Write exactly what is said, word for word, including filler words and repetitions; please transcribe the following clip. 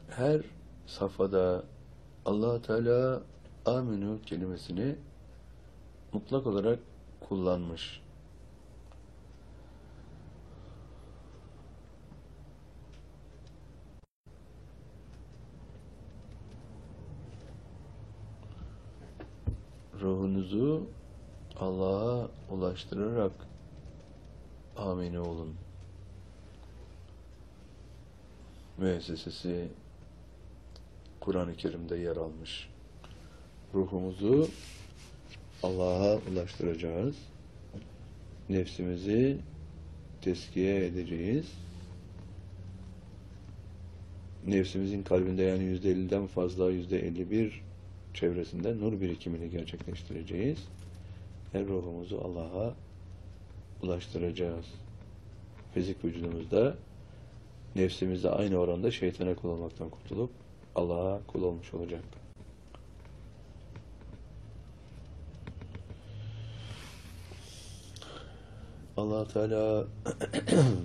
her safhada Allah Teala aminu kelimesini mutlak olarak kullanmış. Ruhunuzu Allah'a ulaştırarak amine olun. Müessesesi Kur'an-ı Kerim'de yer almış. Ruhumuzu Allah'a ulaştıracağız. Nefsimizi tezkiye edeceğiz. Nefsimizin kalbinde, yani yüzde elliden fazla, yüzde elli bir çevresinde nur birikimini gerçekleştireceğiz. Her ruhumuzu Allah'a ulaştıracağız. Fizik vücudumuzda nefsimizde aynı oranda şeytana kul olmaktan kurtulup Allah'a kul olmuş olacak. Allah Teala